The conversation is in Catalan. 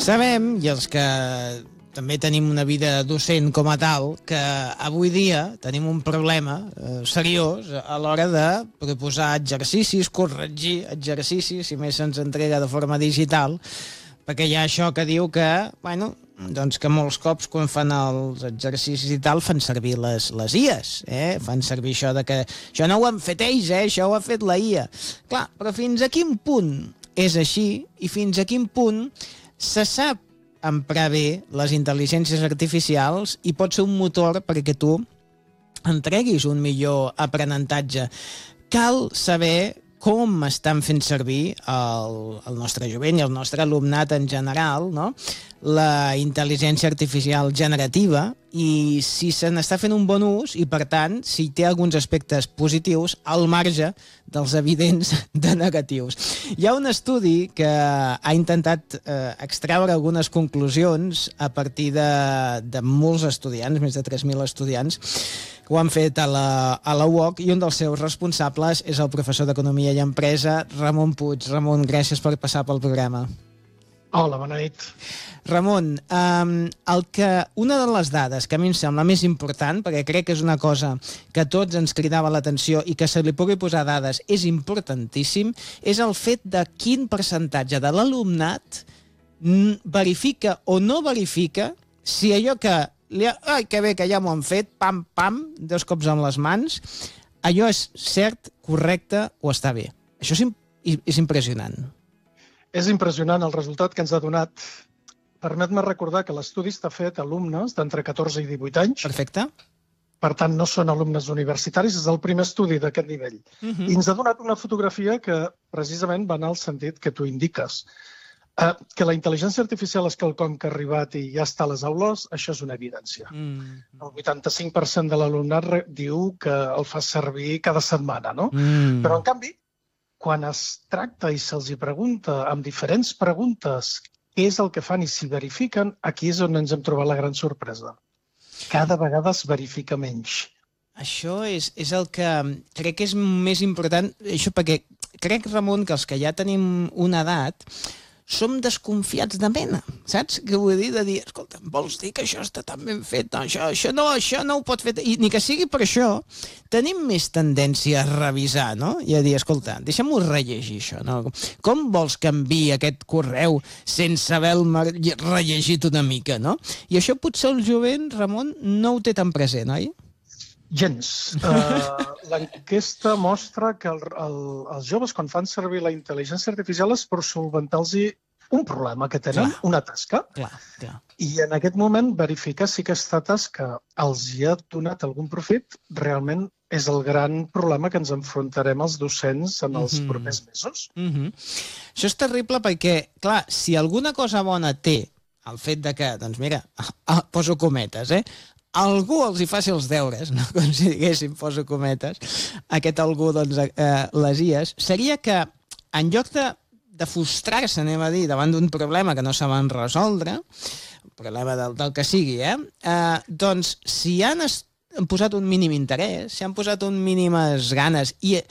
Sabem, i els que també tenim una vida docent com a tal, que avui dia tenim un problema seriós a l'hora de proposar exercicis, corregir exercicis, si més se'ns entrega de forma digital, perquè hi ha això que diu que, bueno, doncs que molts cops quan fan els exercicis i tal fan servir les IAs, fan servir això de que això no ho han fet ells, això ho ha fet la IA. Clar, però fins a quin punt és així i fins a quin punt se sap emprar bé les intel·ligències artificials i pot ser un motor perquè tu entreguis un millor aprenentatge. Cal saber com estan fent servir el nostre jovent i el nostre alumnat en general, no? La intel·ligència artificial generativa i si se n'està fent un bon ús i, per tant, si té alguns aspectes positius al marge dels evidents de negatius. Hi ha un estudi que ha intentat extreure algunes conclusions a partir de molts estudiants, més de 3.000 estudiants, que ho han fet a la UOC, i un dels seus responsables és el professor d'Economia i Empresa, Ramon Puig. Ramon, gràcies per passar pel programa. Hola, bona nit. Ramon, una de les dades que a mi em sembla més important, perquè crec que és una cosa que a tots ens cridava l'atenció i que se li pugui posar dades és importantíssim, és el fet de quin percentatge de l'alumnat verifica o no verifica si allò que ai, que bé, que ja m'ho han fet, pam, pam, 2 cops amb les mans, allò és cert, correcte o està bé. Això és impressionant. És impressionant el resultat que ens ha donat. Permet-me recordar que l'estudi està fet a alumnes d'entre 14 i 18 anys. Perfecte. Per tant, no són alumnes universitaris, és el primer estudi d'aquest nivell. I ens ha donat una fotografia que precisament va anar al sentit que tu indiques. Que la intel·ligència artificial és quelcom que ha arribat i ja està a les aules, això és una evidència. El 85% de l'alumnat diu que el fa servir cada setmana, no? Però, en canvi, quan es tracta i se'ls pregunta amb diferents preguntes què és el que fan i si verifiquen, aquí és on ens hem trobat la gran sorpresa. Cada vegada es verifica menys. Això és el que crec que és més important, això perquè crec, Ramon, que els que ja tenim una edat som desconfiats de mena, saps? Que vull dir, de dir, escolta, vols dir que això està tan ben fet? No, això no ho pot fer... I ni que sigui per això, tenim més tendència a revisar, no? I a dir, escolta, deixa'm-ho rellegir, això, no? Com vols que enviï aquest correu sense haver-me rellegit una mica, no? I això potser el jovent, Ramon, no ho té tan present, oi? Gens. L'enquesta mostra que els joves, quan fan servir la intel·ligència artificial, és per solventar-los un problema que tenen, una tasca. Clar. I en aquest moment verificar si aquesta tasca els hi ha donat algun profit realment és el gran problema que ens enfrontarem els docents en els propers mesos. Això és terrible perquè, clar, si alguna cosa bona té el fet de que, doncs mira, poso cometes, algú els hi faci els deures, no? Com si diguéssim, poso cometes, aquest algú, doncs, les IAs, seria que en lloc de frustrar-se, anem a dir, davant d'un problema que no saben resoldre, un problema del que sigui, doncs, si han posat un mínim interès, si han posat un mínimes ganes i